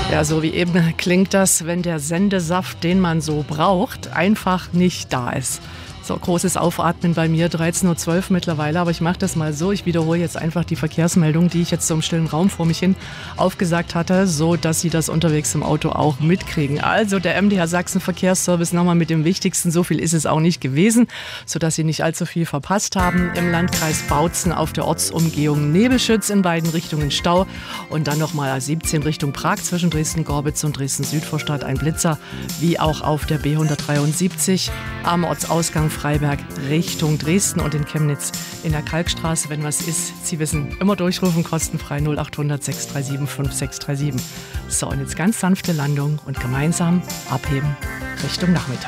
Ja, so wie eben klingt das, wenn der Sendesaft, den man so braucht, einfach nicht da ist. So, großes Aufatmen bei mir, 13:12 Uhr mittlerweile, aber ich mache das mal so. Ich wiederhole jetzt einfach die Verkehrsmeldung, die ich jetzt so im stillen Raum vor mich hin aufgesagt hatte, so dass Sie das unterwegs im Auto auch mitkriegen. Also der MDR Sachsen Verkehrsservice nochmal mit dem Wichtigsten, so viel ist es auch nicht gewesen, sodass Sie nicht allzu viel verpasst haben. Im Landkreis Bautzen auf der Ortsumgehung Nebelschütz in beiden Richtungen Stau und dann nochmal A17 Richtung Prag zwischen Dresden-Gorbitz und Dresden-Südvorstadt ein Blitzer, wie auch auf der B173 am Ortsausgang Freiberg Richtung Dresden und in Chemnitz in der Kalkstraße. Wenn was ist, Sie wissen, immer durchrufen, kostenfrei 0800 637 5637. So, und jetzt ganz sanfte Landung und gemeinsam abheben Richtung Nachmittag.